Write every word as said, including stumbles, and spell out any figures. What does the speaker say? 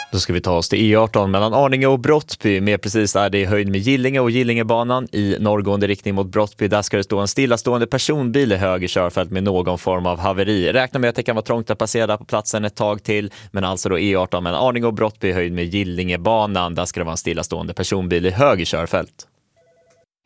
Då ska vi ta oss till E arton mellan Arninge och Brottby. Mer precis är det i höjd med Gillinge och Gillingebanan i norrgående riktning mot Brottby. Där ska det stå en stillastående personbil i höger körfält med någon form av haveri. Räkna med att det kan vara trångt att passera på platsen ett tag till. Men alltså då E arton mellan Arninge och Brottby i höjd med Gillingebanan. Där ska det vara en stillastående personbil i höger körfält.